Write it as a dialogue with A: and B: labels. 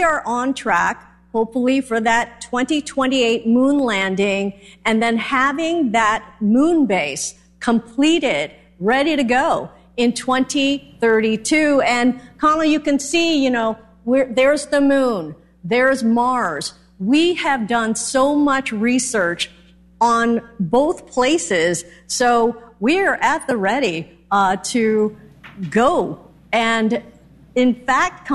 A: are on track, hopefully, for that 2028 moon landing, and then having that moon base completed, ready to go in 2032. And Colin, you can see, there's the moon, there's Mars. We have done so much research on both places, so we're at the ready to go. And in fact,